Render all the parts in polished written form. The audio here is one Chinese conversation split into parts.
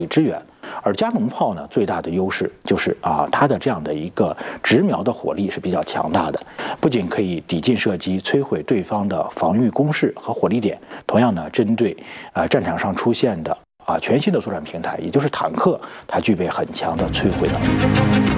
支援。而加农炮呢，最大的优势就是它的这样的一个直瞄的火力是比较强大的，不仅可以抵近射击，摧毁对方的防御工事和火力点，同样呢，针对战场上出现的全新的作战平台，也就是坦克，它具备很强的摧毁能力。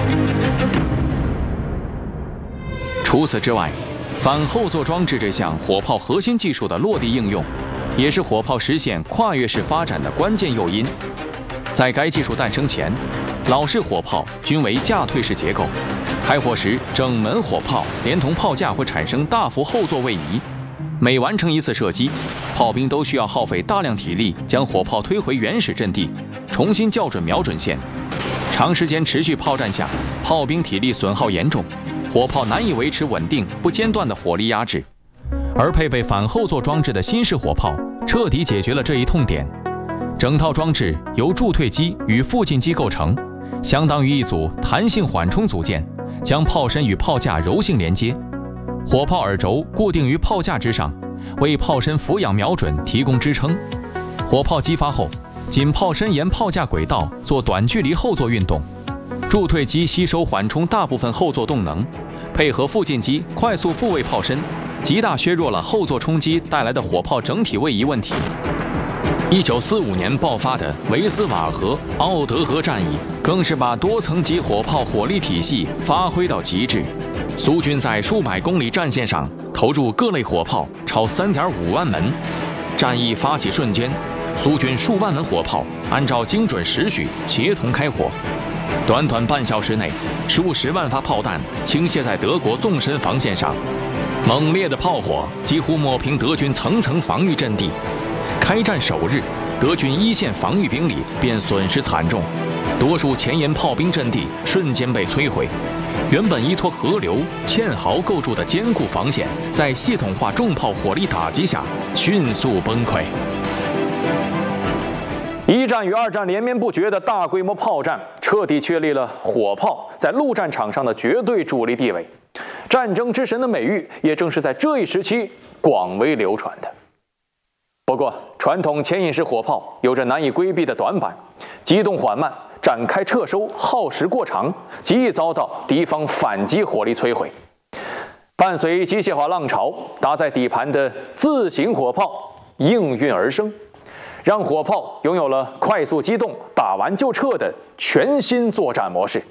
除此之外，反后座装置这项火炮核心技术的落地应用，也是火炮实现跨越式发展的关键诱因。在该技术诞生前，老式火炮均为架退式结构，开火时整门火炮连同炮架会产生大幅后座位移。每完成一次射击，炮兵都需要耗费大量体力将火炮推回原始阵地，重新校准瞄准线。长时间持续炮战下，炮兵体力损耗严重，火炮难以维持稳定不间断的火力压制。而配备反后座装置的新式火炮，彻底解决了这一痛点。整套装置由助退机与副进机构成，相当于一组弹性缓冲组件，将炮身与炮架柔性连接。火炮耳轴固定于炮架之上，为炮身俯仰瞄准提供支撑。火炮击发后，仅炮身沿炮架轨道做短距离后座运动，助退机吸收缓冲大部分后座动能，配合副进机快速复位炮身，极大削弱了后座冲击带来的火炮整体位移问题。1945年爆发的维斯瓦河、奥德河战役，更是把多层级火炮火力体系发挥到极致。苏军在数百公里战线上投入各类火炮超3.5万门。战役发起瞬间，苏军数万门火炮按照精准时序协同开火，短短半小时内，数十万发炮弹倾泻在德国纵深防线上，猛烈的炮火几乎抹平德军层层防御阵地。开战首日，德军一线防御兵力便损失惨重，多数前沿炮兵阵地瞬间被摧毁。原本依托河流、堑壕构筑的坚固防线，在系统化重炮火力打击下迅速崩溃。 一战与二战连绵不绝的大规模炮战，彻底确立了火炮在陆战场上的绝对主力地位。战争之神的美誉也正是在这一时期广为流传的。不过，传统牵引式火炮有着难以规避的短板，机动缓慢，展开撤收耗时过长，极易遭到敌方反击火力摧毁。伴随机械化浪潮，搭载底盘的自行火炮应运而生，让火炮拥有了快速机动、打完就撤的全新作战模式。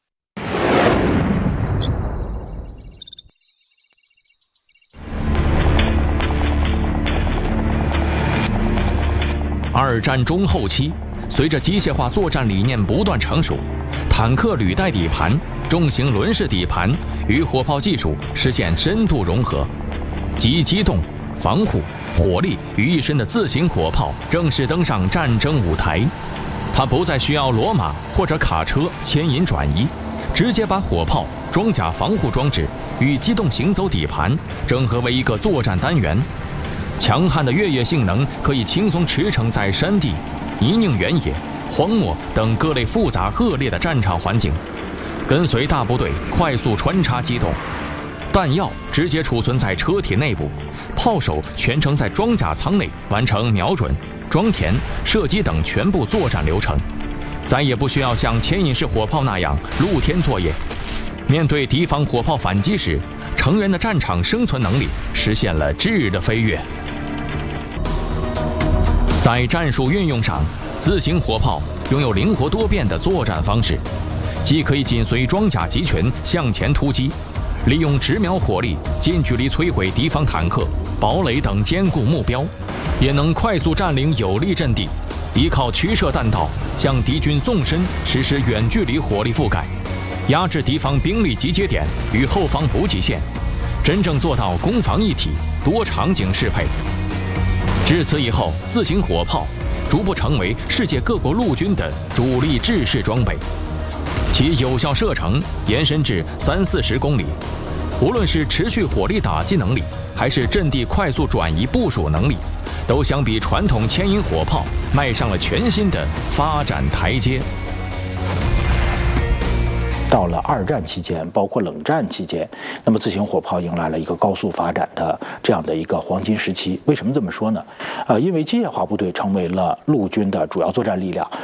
二战中后期，随着机械化作战理念不断成熟，坦克履带底盘、重型轮式底盘与火炮技术实现深度融合，集机动、防护、火力于一身的自行火炮正式登上战争舞台。它不再需要骡马或者卡车牵引转移，直接把火炮、装甲防护装置与机动行走底盘整合为一个作战单元。强悍的越野性能可以轻松驰骋在山地、泥泞原野、荒漠等各类复杂恶劣的战场环境，跟随大部队快速穿插机动，弹药直接储存在车体内部，炮手全程在装甲舱内完成瞄准、装填、射击等全部作战流程，再也不需要像牵引式火炮那样露天作业。面对敌方火炮反击时，成员的战场生存能力实现了质的飞跃。在战术运用上，自行火炮拥有灵活多变的作战方式，既可以紧随装甲集群向前突击，利用直瞄火力近距离摧毁敌方坦克、堡垒等坚固目标，也能快速占领有利阵地，依靠驱射弹道向敌军纵深实施远距离火力覆盖，压制敌方兵力集结点与后方补给线，真正做到攻防一体、多场景适配。至此以后，自行火炮逐步成为世界各国陆军的主力制式装备，其有效射程延伸至30-40公里，无论是持续火力打击能力，还是阵地快速转移部署能力，都相比传统牵引火炮迈上了全新的发展台阶。 到了二战期间，包括冷战期间，那么自行火炮迎来了一个高速发展的这样的一个黄金时期。为什么这么说呢？因为机械化部队成为了陆军的主要作战力量，